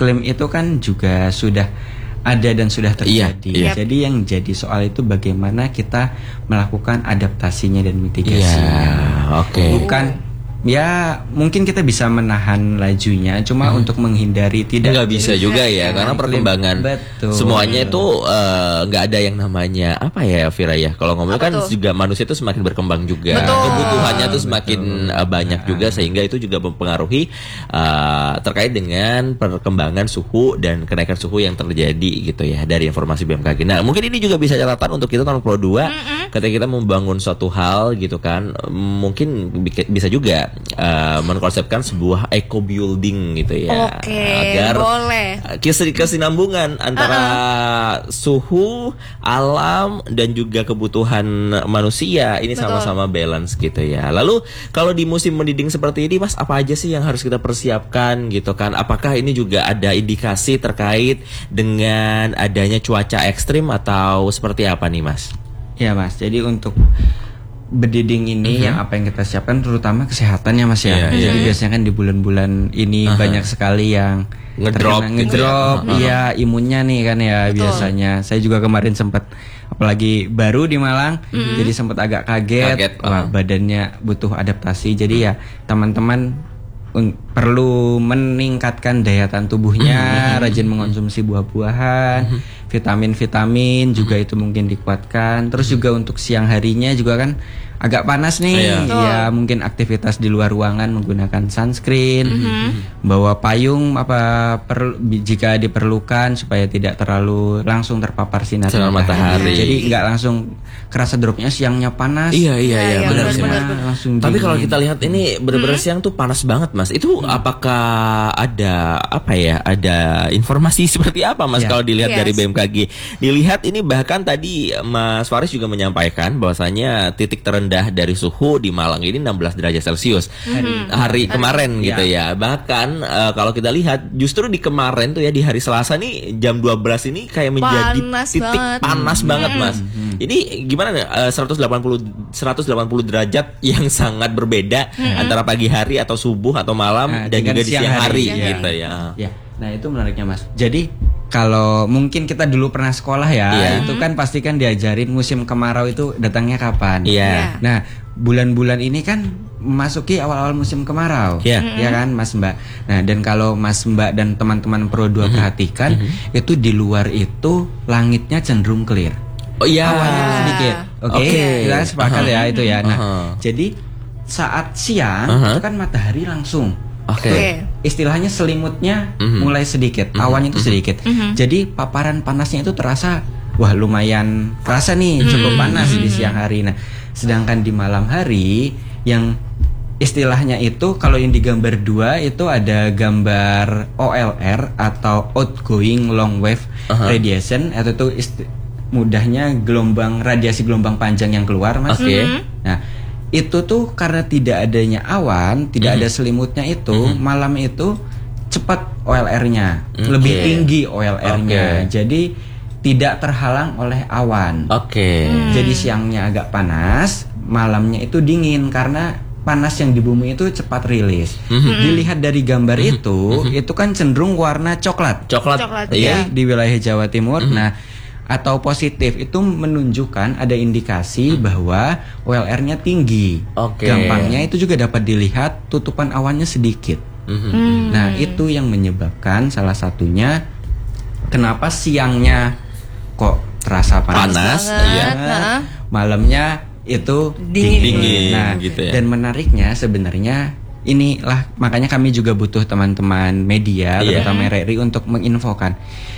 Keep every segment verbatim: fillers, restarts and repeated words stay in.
iklim itu kan juga sudah ada dan sudah terjadi. Iya, iya. Jadi yang jadi soal itu bagaimana kita melakukan adaptasinya dan mitigasinya. Iya, oke. Okay. Bukan ya mungkin kita bisa menahan lajunya, cuma hmm. untuk menghindari tidak. Nggak bisa juga ya, karena perkembangan betul. Semuanya itu nggak uh, ada yang namanya apa ya, Vira ya. Kalau ngomong kan tuh? Juga manusia itu semakin berkembang juga, betul. Kebutuhannya tuh semakin uh, banyak nah. juga, sehingga itu juga mempengaruhi uh, terkait dengan perkembangan suhu dan kenaikan suhu yang terjadi gitu ya dari informasi B M K G. Nah mungkin ini juga bisa catatan untuk kita tahun Pro dua mm-hmm. ketika kita membangun suatu hal gitu kan, mungkin bisa juga Uh, mengkonsepkan sebuah eco building gitu ya. Oke, agar boleh. kesinambungan antara uh-uh. suhu, alam dan juga kebutuhan manusia ini betul. Sama-sama balance gitu ya. Lalu kalau di musim mendiding seperti ini Mas, apa aja sih yang harus kita persiapkan gitu kan? Apakah ini juga ada indikasi terkait dengan adanya cuaca ekstrim atau seperti apa nih Mas? Ya Mas, jadi untuk berdiding ini uh-huh. yang apa yang kita siapkan terutama kesehatannya Mas ya. Yeah, Jadi yeah. biasanya kan di bulan-bulan ini uh-huh. banyak sekali yang ngedrop, ngedrop, gitu ya. Iya imunnya nih kan ya. Betul. Biasanya. Saya juga kemarin sempat apalagi baru di Malang, mm-hmm. jadi sempat agak kaget, kaget. Wah, uh-huh. badannya butuh adaptasi. Jadi ya teman-teman Un- perlu meningkatkan daya tahan tubuhnya, mm-hmm. rajin mengonsumsi buah-buahan, mm-hmm. vitamin-vitamin juga itu mungkin dikuatkan. Terus juga untuk siang harinya juga kan agak panas nih, oh, ya mungkin aktivitas di luar ruangan menggunakan sunscreen, mm-hmm. bawa payung apa per, jika diperlukan supaya tidak terlalu langsung terpapar sinar matahari. Jadi nggak langsung kerasa dropnya siangnya panas. Iya iya iya, ya, benar sih. Langsung. Tapi kalau kita lihat ini benar-benar hmm. siang tuh panas banget Mas. Itu hmm. apakah ada apa ya? Ada informasi seperti apa Mas yeah. kalau dilihat yes. dari B M K G? Dilihat ini bahkan tadi Mas Faris juga menyampaikan bahwasanya titik terendah dari suhu di Malang ini enam belas derajat Celcius hmm. hari kemarin hmm. gitu yeah. ya. Bahkan uh, kalau kita lihat justru di kemarin tuh ya di hari Selasa nih jam dua belas ini kayak menjadi panas titik banget. panas hmm. banget Mas. Hmm. Ini gimana nih uh, seratus delapan puluh derajat yang sangat berbeda hmm. antara pagi hari atau subuh atau malam nah, dan juga di siang hari, hari gitu ya. ya. Nah itu menariknya Mas. Jadi kalau mungkin kita dulu pernah sekolah ya, yeah. itu kan pasti kan diajarin musim kemarau itu datangnya kapan. Iya. Yeah. Nah bulan-bulan ini kan memasuki awal-awal musim kemarau, yeah. ya kan Mas Mbak. Nah dan kalau Mas Mbak dan teman-teman Pro dua mm-hmm. perhatikan, mm-hmm. itu di luar itu langitnya cenderung clear. Oh iya. Awannya sedikit, oke? Okay? Okay. Kita sepakat uh-huh. ya itu ya. Nah uh-huh. jadi saat siang uh-huh. itu kan matahari langsung. Oke. Okay. Istilahnya selimutnya mm-hmm. mulai sedikit, mm-hmm. awannya itu sedikit. Mm-hmm. Jadi paparan panasnya itu terasa, wah lumayan terasa nih, mm-hmm. cukup panas mm-hmm. di siang hari. Nah, sedangkan di malam hari yang istilahnya itu kalau yang di gambar dua itu ada gambar O L R atau outgoing long wave uh-huh. radiation, atau itu isti- mudahnya gelombang radiasi gelombang panjang yang keluar Mas. Oke. Okay. Nah itu tuh karena tidak adanya awan, tidak mm-hmm. ada selimutnya itu, mm-hmm. malam itu cepat O L R-nya, okay. lebih tinggi O L R-nya, okay. jadi tidak terhalang oleh awan. Oke. Okay. Hmm. Jadi siangnya agak panas, malamnya itu dingin karena panas yang di bumi itu cepat rilis. Mm-hmm. Dilihat dari gambar mm-hmm. itu, mm-hmm. itu kan cenderung warna coklat. Coklat. Coklat ya. Di wilayah Jawa Timur. Mm-hmm. Nah. Atau positif itu menunjukkan ada indikasi hmm. bahwa O L R-nya tinggi. Okay. Gampangnya itu juga dapat dilihat tutupan awannya sedikit. Hmm. Nah itu yang menyebabkan salah satunya kenapa siangnya kok terasa panas, panas ya. Malamnya itu dingin. dingin. Nah gitu ya. Dan menariknya sebenarnya inilah makanya kami juga butuh teman-teman media, yeah. terutama R R I untuk menginfokan.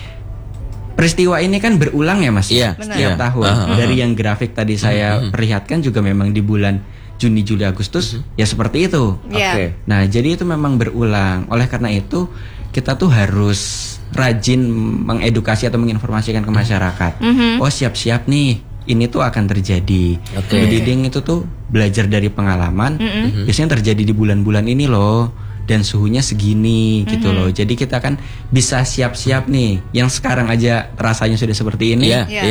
Peristiwa ini kan berulang ya Mas, yeah, setiap yeah. tahun. Uh-huh. Dari yang grafik tadi saya uh-huh. perlihatkan juga memang di bulan Juni, Juli, Agustus uh-huh. ya seperti itu. Yeah. Okay. Nah jadi itu memang berulang. Oleh karena itu kita tuh harus rajin mengedukasi atau menginformasikan ke masyarakat. Uh-huh. Oh siap-siap nih, ini tuh akan terjadi. Okay. Bediding itu tuh belajar dari pengalaman. Uh-huh. Biasanya terjadi di bulan-bulan ini loh. Dan suhunya segini mm-hmm. gitu loh. Jadi kita kan bisa siap-siap nih. Yang sekarang aja rasanya sudah seperti ini. Iya, yeah, yeah.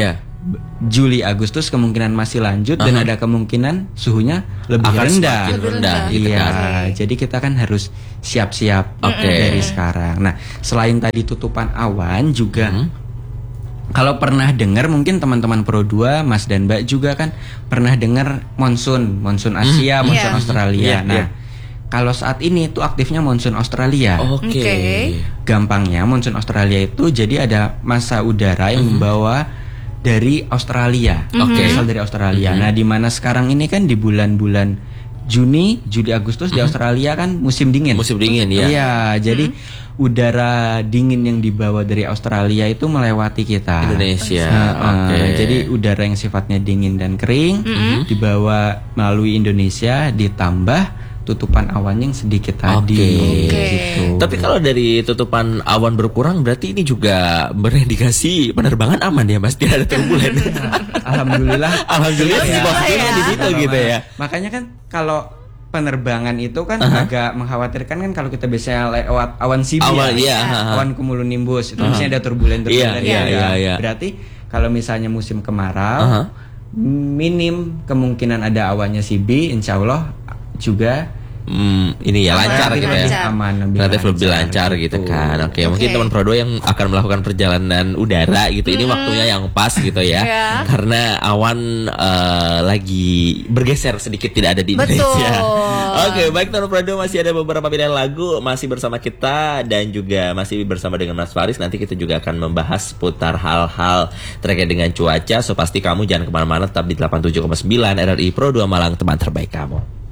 Juli Agustus kemungkinan masih lanjut uh-huh. dan ada kemungkinan suhunya lebih akan rendah. Lebih rendah. Iya, jadi kita kan harus siap-siap okay. dari sekarang. Nah, selain tadi tutupan awan juga uh-huh. kalau pernah dengar mungkin teman-teman Pro dua, Mas dan Mbak juga kan pernah dengar monsun, monsun Asia, hmm. monsun yeah. Australia. Yeah, nah, yeah. kalau saat ini itu aktifnya monsun Australia. Oke. Okay. Okay. Gampangnya monsun Australia itu jadi ada massa udara yang mm-hmm. membawa dari Australia. Oke. Okay. Asal dari Australia. Mm-hmm. Nah, di mana sekarang ini kan di bulan-bulan Juni, Juli, Agustus mm-hmm. di Australia kan musim dingin. Musim dingin ya. Iya, jadi mm-hmm. udara dingin yang dibawa dari Australia itu melewati kita. Indonesia. Nah, Oke. Okay. Uh, jadi udara yang sifatnya dingin dan kering mm-hmm. dibawa melalui Indonesia ditambah tutupan awan yang sedikit tadi. Okay. Okay. Gitu. Tapi kalau dari tutupan awan berkurang, berarti ini juga berindikasi penerbangan aman ya, Mas? Tidak ada turbulen. Alhamdulillah. Alhamdulillah ya. Posisinya di situ gitu ya. Makanya kan kalau penerbangan itu kan uh-huh. agak mengkhawatirkan kan kalau kita biasanya lewat awan sibuk, awan, iya, uh-huh. awan cumulonimbus itu uh-huh. misalnya ada turbulen-turbulen. Iya, iya, iya. Berarti kalau misalnya musim kemarau, uh-huh. minim kemungkinan ada awannya C B, insya Allah juga hmm, ini ya lancar gitu ya, aman, lebih relatif lancar, lebih lancar gitu, gitu kan. Oke, okay. okay. Mungkin teman Pro dua yang akan melakukan perjalanan udara gitu, mm-hmm. ini waktunya yang pas gitu ya, yeah. karena awan uh, lagi bergeser sedikit, tidak ada di Betul. Indonesia. Oke, okay, baik teman Pro dua, masih ada beberapa pilihan lagu masih bersama kita dan juga masih bersama dengan Mas Faris. Nanti kita juga akan membahas seputar hal-hal terkait dengan cuaca. So pasti kamu jangan kemana-mana, tetap di delapan puluh tujuh koma sembilan R R I Pro dua Malang, teman terbaik kamu.